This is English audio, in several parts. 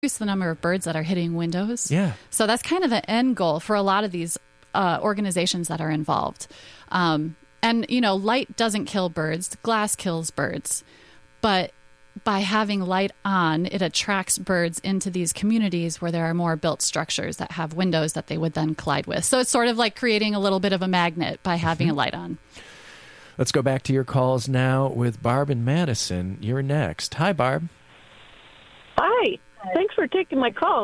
the number of birds that are hitting windows. Yeah. So that's kind of an end goal for a lot of these organizations that are involved. And, light doesn't kill birds. Glass kills birds. But by having light on, it attracts birds into these communities where there are more built structures that have windows that they would then collide with. So it's sort of like creating a little bit of a magnet by having a light on. Let's go back to your calls now with Barb and Madison. You're next. Hi, Barb. Hi. Thanks for taking my call.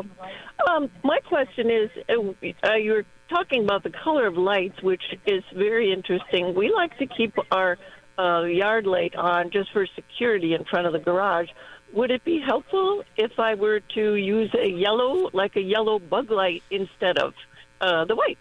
My question is, you were talking about the color of lights, which is very interesting. We like to keep our yard light on just for security in front of the garage. Would it be helpful if I were to use a yellow bug light instead of the white?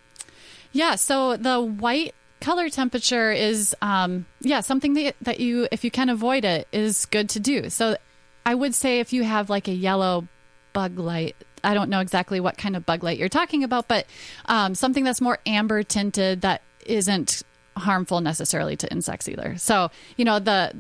Yeah, so the white color temperature is, something that you, if you can avoid it, is good to do. So I would say if you have like a yellow bug light, I don't know exactly what kind of bug light you're talking about, but something that's more amber tinted that isn't harmful necessarily to insects either. So, the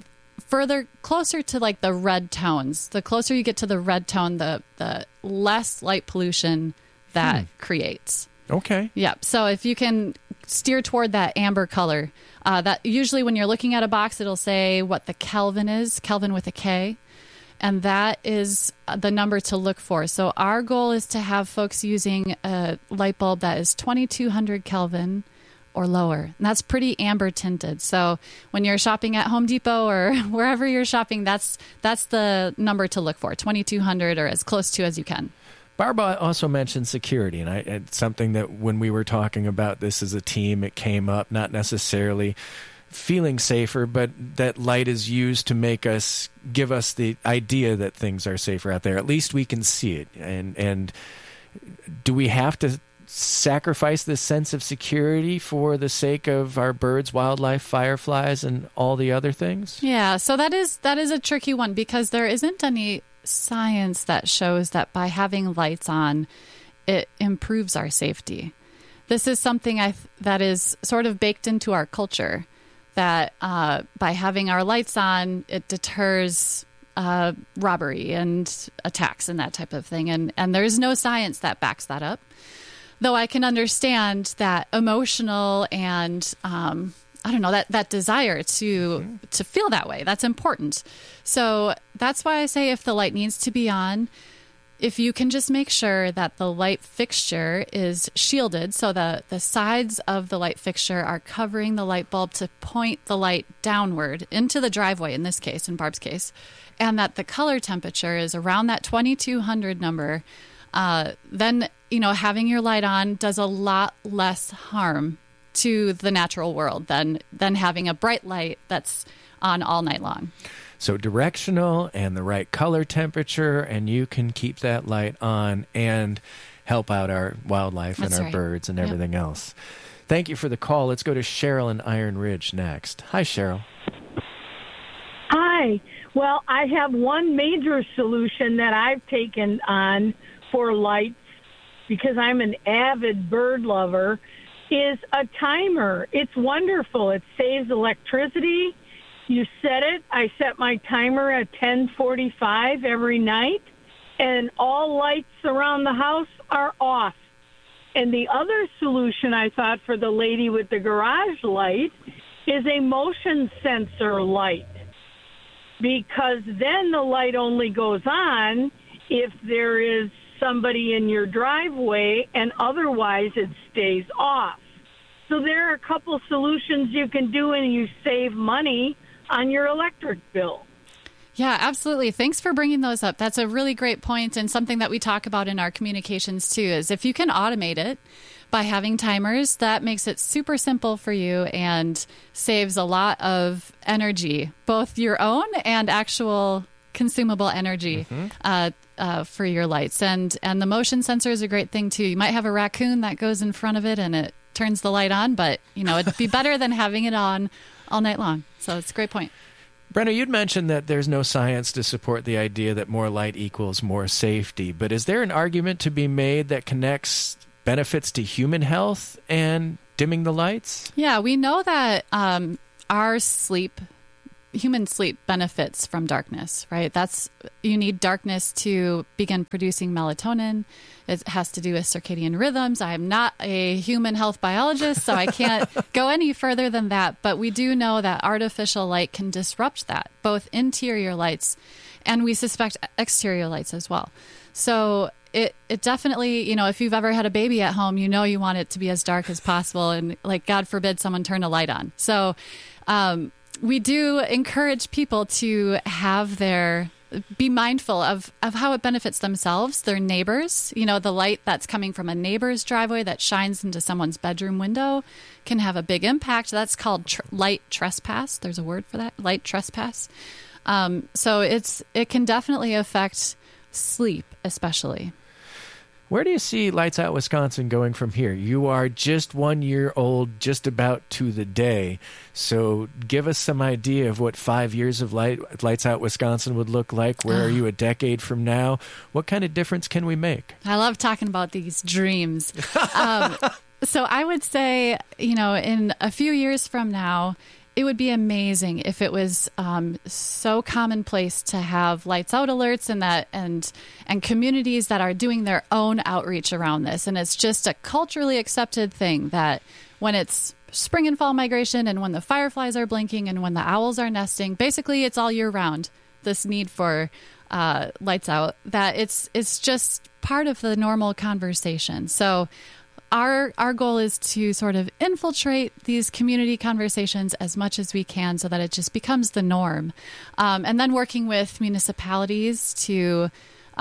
closer to like the red tones, the closer you get to the red tone, the less light pollution that creates. Okay. Yeah. So if you can steer toward that amber color, that usually when you're looking at a box, it'll say what the Kelvin is, Kelvin with a K. And that is the number to look for. So our goal is to have folks using a light bulb that is 2200 Kelvin or lower. And that's pretty amber tinted. So when you're shopping at Home Depot or wherever you're shopping, that's the number to look for, 2200 or as close to as you can. Barbara also mentioned security, and it's something that when we were talking about this as a team, it came up, not necessarily feeling safer, but that light is used to give us the idea that things are safer out there. At least we can see it. And do we have to sacrifice this sense of security for the sake of our birds, wildlife, fireflies, and all the other things? Yeah, so that is a tricky one because there isn't any science that shows that by having lights on, it improves our safety. This is something that is sort of baked into our culture, that by having our lights on, it deters robbery and attacks and that type of thing. And there's no science that backs that up. Though I can understand that emotional and that desire to feel that way. That's important. So that's why I say if the light needs to be on, if you can just make sure that the light fixture is shielded, so the sides of the light fixture are covering the light bulb to point the light downward into the driveway, in this case, in Barb's case, and that the color temperature is around that 2200 number, then, having your light on does a lot less harm to the natural world than having a bright light that's on all night long. So directional and the right color temperature, and you can keep that light on and help out our wildlife and our birds and everything else. Thank you for the call. Let's go to Cheryl in Iron Ridge next. Hi, Cheryl. Hi. Well, I have one major solution that I've taken on for lights because I'm an avid bird lover is a timer. It's wonderful. It saves electricity. You set it. I set my timer at 10:45 every night, and all lights around the house are off. And the other solution I thought for the lady with the garage light is a motion sensor light, because then the light only goes on if there is somebody in your driveway, and otherwise it stays off. So there are a couple solutions you can do, and you save money on your electric bill. Yeah, absolutely. Thanks for bringing those up. That's a really great point, and something that we talk about in our communications too, is if you can automate it by having timers, that makes it super simple for you and saves a lot of energy, both your own and actual consumable energy for your lights. And the motion sensor is a great thing too. You might have a raccoon that goes in front of it and it turns the light on, but it'd be better than having it on all night long. So it's a great point. Brenna, you'd mentioned that there's no science to support the idea that more light equals more safety, but is there an argument to be made that connects benefits to human health and dimming the lights? Yeah, we know that our sleep human sleep benefits from darkness, right? You need darkness to begin producing melatonin. It has to do with circadian rhythms. I'm not a human health biologist, so I can't go any further than that. But we do know that artificial light can disrupt that, both interior lights and we suspect exterior lights as well. So it definitely, if you've ever had a baby at home, you want it to be as dark as possible. And like, God forbid someone turn a light on. So we do encourage people to be mindful of how it benefits themselves, their neighbors. The light that's coming from a neighbor's driveway that shines into someone's bedroom window can have a big impact. That's called light trespass. There's a word for that, light trespass. So it can definitely affect sleep, especially. Where do you see Lights Out Wisconsin going from here? You are just 1 year old, just about to the day. So give us some idea of what 5 years of Lights Out Wisconsin would look like. Where are you a decade from now? What kind of difference can we make? I love talking about these dreams. So I would say, in a few years from now, it would be amazing if it was so commonplace to have lights out alerts and communities that are doing their own outreach around this. And it's just a culturally accepted thing that when it's spring and fall migration and when the fireflies are blinking and when the owls are nesting, basically it's all year round, this need for lights out, that it's just part of the normal conversation. So Our goal is to sort of infiltrate these community conversations as much as we can so that it just becomes the norm. And then working with municipalities to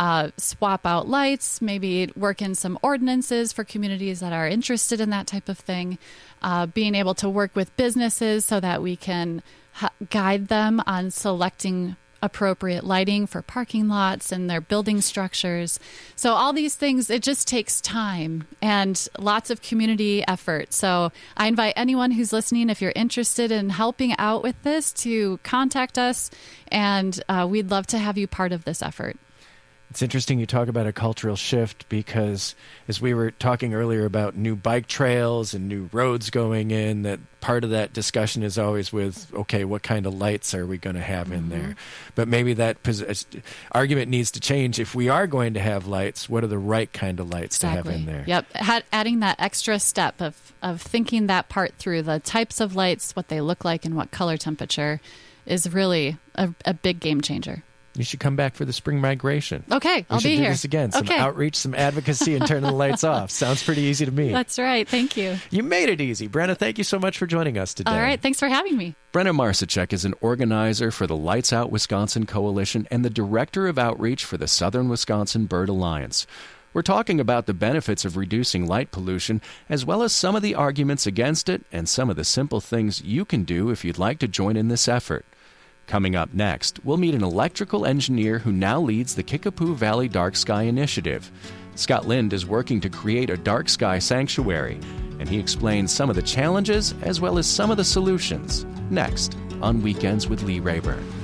swap out lights, maybe work in some ordinances for communities that are interested in that type of thing, being able to work with businesses so that we can guide them on selecting appropriate lighting for parking lots and their building structures. So all these things, it just takes time and lots of community effort. So I invite anyone who's listening, if you're interested in helping out with this, to contact us, and we'd love to have you part of this effort. It's interesting you talk about a cultural shift because as we were talking earlier about new bike trails and new roads going in, that part of that discussion is always with, okay, what kind of lights are we going to have in there? But maybe that argument needs to change. If we are going to have lights, what are the right kind of lights to have in there? Yep. Adding that extra step of thinking that part through, the types of lights, what they look like, and what color temperature is really a big game changer. You should come back for the spring migration. Okay, I'll be here. We should do this again. Some outreach, some advocacy, and turning the lights off. Sounds pretty easy to me. That's right. Thank you. You made it easy. Brenna, thank you so much for joining us today. All right. Thanks for having me. Brenna Marsacek is an organizer for the Lights Out Wisconsin Coalition and the Director of Outreach for the Southern Wisconsin Bird Alliance. We're talking about the benefits of reducing light pollution, as well as some of the arguments against it and some of the simple things you can do if you'd like to join in this effort. Coming up next, we'll meet an electrical engineer who now leads the Kickapoo Valley Dark Sky Initiative. Scott Lind is working to create a dark sky sanctuary, and he explains some of the challenges as well as some of the solutions. Next, on Weekends with Lee Rayburn.